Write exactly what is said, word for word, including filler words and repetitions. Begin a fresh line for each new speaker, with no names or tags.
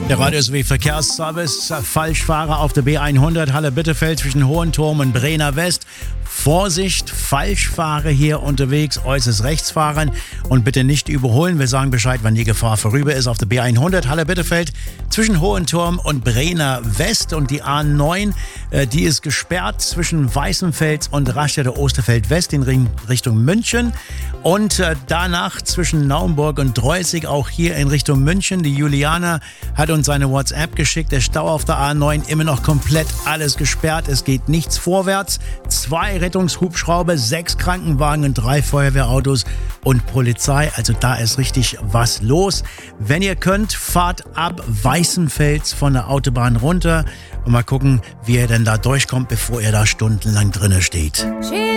Der Radio S W Verkehrsservice, Falschfahrer auf der B hundert, Halle Bitterfeld zwischen Hohenturm und Brenner West. Vorsicht, Falschfahrer hier unterwegs, äußerst rechts fahren und bitte nicht überholen. Wir sagen Bescheid, wann die Gefahr vorüber ist auf der B hundert, Halle Bitterfeld zwischen Hohenturm und Brenner West. Und die A neun, äh, die ist gesperrt zwischen Weißenfels und Raststätte Osterfeld West in Richtung München. Und äh, danach zwischen Naumburg und Dreußig, auch hier in Richtung München. Die Juliana hat uns seine WhatsApp geschickt. Der Stau auf der A neun immer noch komplett alles gesperrt. Es geht nichts vorwärts. Zwei Rettungshubschrauber, sechs Krankenwagen und drei Feuerwehrautos und Polizei. Also da ist richtig was los. Wenn ihr könnt, fahrt ab Weißenfels von der Autobahn runter und mal gucken, wie ihr denn da durchkommt, bevor ihr da stundenlang drinnen steht.